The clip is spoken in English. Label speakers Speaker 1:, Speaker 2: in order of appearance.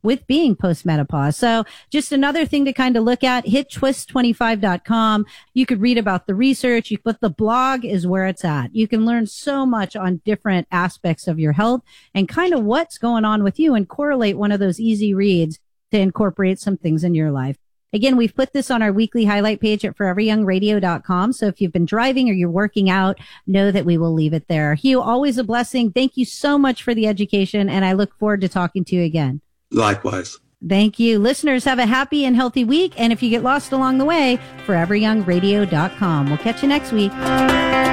Speaker 1: with being postmenopause. So just another thing to kind of look at, hit twist25.com. You could read about the research, but the blog is where it's at. You can learn so much on different aspects of your health and kind of what's going on with you and correlate one of those easy reads to incorporate some things in your life. Again, we've put this on our weekly highlight page at foreveryoungradio.com. So if you've been driving or you're working out, know that we will leave it there. Hugh, always a blessing. Thank you so much for the education, and I look forward to talking to you again.
Speaker 2: Likewise.
Speaker 1: Thank you. Listeners, have a happy and healthy week. And if you get lost along the way, foreveryoungradio.com. We'll catch you next week.